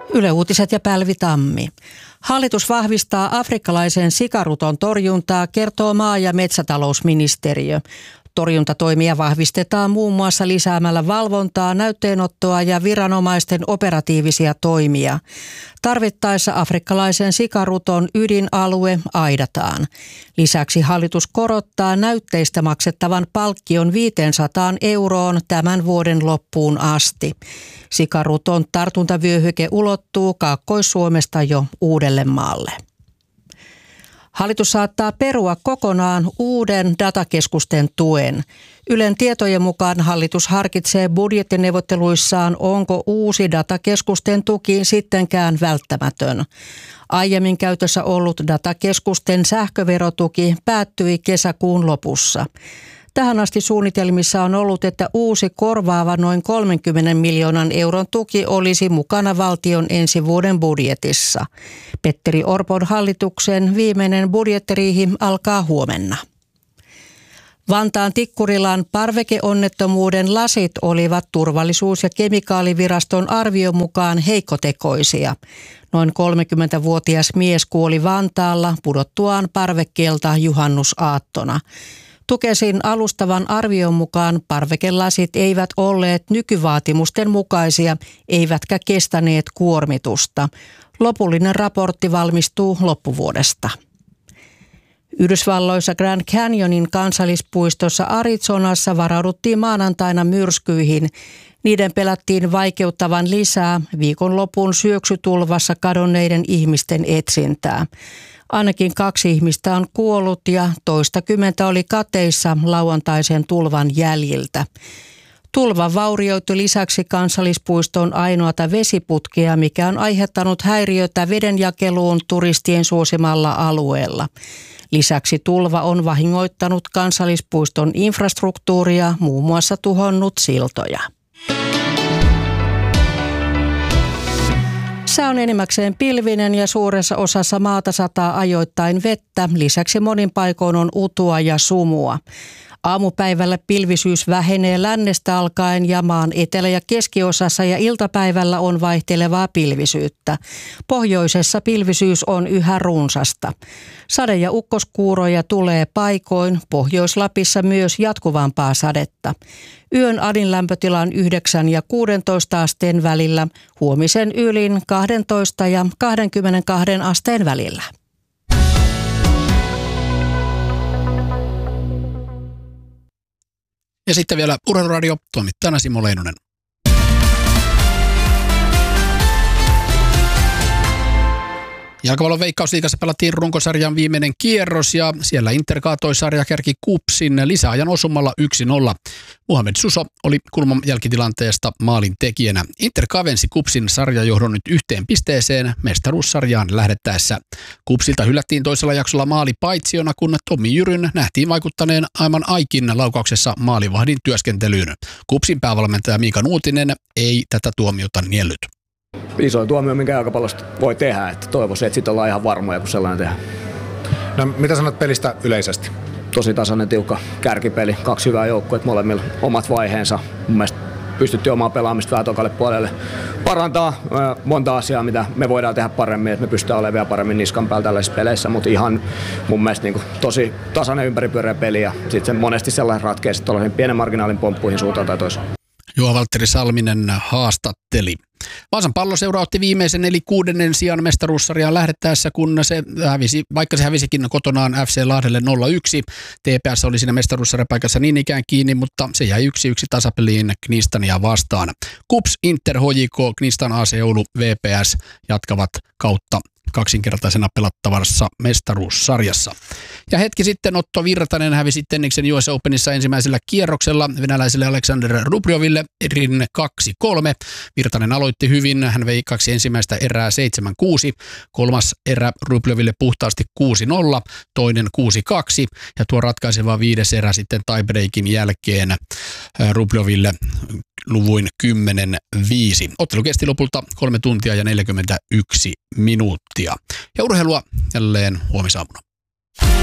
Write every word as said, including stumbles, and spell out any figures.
Yle Uutiset ja Pälvi Tammi. Hallitus vahvistaa afrikkalaisen sikaruton torjuntaa, kertoo maa- ja metsätalousministeriö. Torjuntatoimia vahvistetaan muun muassa lisäämällä valvontaa, näytteenottoa ja viranomaisten operatiivisia toimia. Tarvittaessa afrikkalaisen sikaruton ydinalue aidataan. Lisäksi hallitus korottaa näytteistä maksettavan palkkion viisisataa euroon tämän vuoden loppuun asti. Sikaruton tartuntavyöhyke ulottuu Kaakkois-Suomesta jo Uudellemaalle. Hallitus saattaa perua kokonaan uuden datakeskusten tuen. Ylen tietojen mukaan hallitus harkitsee budjettineuvotteluissaan, onko uusi datakeskusten tuki sittenkään välttämätön. Aiemmin käytössä ollut datakeskusten sähköverotuki päättyi kesäkuun lopussa. Tähän asti suunnitelmissa on ollut, että uusi korvaava noin kolmenkymmenen miljoonan euron tuki olisi mukana valtion ensi vuoden budjetissa. Petteri Orpon hallituksen viimeinen budjettiriihi alkaa huomenna. Vantaan Tikkurilan parvekeonnettomuuden lasit olivat turvallisuus- ja kemikaaliviraston arvion mukaan heikkotekoisia. Noin kolmekymmentävuotias mies kuoli Vantaalla pudottuaan parvekkeelta juhannusaattona. Tukesin alustavan arvion mukaan parvekelasit eivät olleet nykyvaatimusten mukaisia, eivätkä kestäneet kuormitusta. Lopullinen raportti valmistuu loppuvuodesta. Yhdysvalloissa Grand Canyonin kansallispuistossa Arizonassa varauduttiin maanantaina myrskyihin. Niiden pelättiin vaikeuttavan lisää viikonlopun syöksytulvassa kadonneiden ihmisten etsintää. Ainakin kaksi ihmistä on kuollut ja toistakymmentä oli kateissa lauantaisen tulvan jäljiltä. Tulva vaurioitti lisäksi kansallispuiston ainoata vesiputkea, mikä on aiheuttanut häiriötä vedenjakeluun turistien suosimalla alueella. Lisäksi tulva on vahingoittanut kansallispuiston infrastruktuuria, muun muassa tuhonnut siltoja. Sää on enimmäkseen pilvinen ja suuressa osassa maata sataa ajoittain vettä. Lisäksi monin paikoin on utua ja sumua. Aamupäivällä pilvisyys vähenee lännestä alkaen ja maan etelä- ja keskiosassa ja iltapäivällä on vaihtelevaa pilvisyyttä. Pohjoisessa pilvisyys on yhä runsasta. Sade- ja ukkoskuuroja tulee paikoin, Pohjois-Lapissa myös jatkuvampaa sadetta. Yön adin lämpötila on yhdeksän ja kuusitoista asteen välillä, huomisen ylin kaksitoista ja kaksikymmentäkaksi asteen välillä. Ja sitten vielä Urheiluradio, toimittajana Simo Leinonen. Jalkapallon Veikkausliigassa pelattiin runkosarjan viimeinen kierros ja siellä Inter kaatoi sarjakärki KuPSin lisäajan osumalla yksi nolla. Mohamed Suso oli kulman jälkitilanteesta maalin tekijänä. Inter kavensi KuPSin sarjajohdon nyt yhteen pisteeseen mestaruussarjaan lähdettäessä. KuPSilta hylättiin toisella jaksolla maali paitsiona, kun Tommi Jyryn nähtiin vaikuttaneen aivan Aikin laukauksessa maalivahdin työskentelyyn. KuPSin päävalmentaja Miika Nuutinen ei tätä tuomiota niellyt. Isoin tuomio, minkä jalkapallosta voi tehdä, että toivoisin, että sitten ollaan ihan varmoja, kun sellainen tehdään. No, mitä sanot pelistä yleisesti? Tosi tasainen, tiukka kärkipeli, kaksi hyvää joukkuetta, molemmilla omat vaiheensa. Mun mielestä pystyttiin omaa pelaamista vähän tokalle puolelle parantaa monta asiaa, mitä me voidaan tehdä paremmin, että me pystytään olemaan vielä paremmin niskan päällä tällaisissa peleissä, mutta ihan mun mielestä niin kuin tosi tasainen ympäripyöreä peli ja sitten se monesti sellainen ratkeaa sitten pienen marginaalin pomppuihin suuntaan tai toiseen. Juha-Valtteri Salminen haastatteli. Vaasan Palloseura otti viimeisen eli kuudennen sijan mestaruussarjaan lähdettäessä, kun se hävisi, vaikka se hävisikin kotonaan F C Lahdelle nolla yksi. T P S oli siinä mestaruussarjapaikassa niin ikään kiinni, mutta se jäi yksi yksi tasapeliin Knistania vastaan. KuPS, Inter, H J K, Knistan A C Oulu, V P S jatkavat kautta kaksinkertaisena pelattavassa mestaruussarjassa. Ja hetki sitten Otto Virtanen hävisi Tenniksen U S Openissa ensimmäisellä kierroksella venäläiselle Alexander Rubljoville erin kaksi kolme. Virtanen aloitti hyvin, hän vei kaksi ensimmäistä erää seitsemän kuusi, kolmas erä Rubljoville puhtaasti kuusi nolla, toinen kuusi kaksi ja tuo ratkaiseva viides erä sitten tiebreakin jälkeen Rubljoville luvuin kymmenen viisi. Ottelu kesti lopulta kolme tuntia ja neljäkymmentäyksi minuuttia. Ja urheilua jälleen huomisaamuna.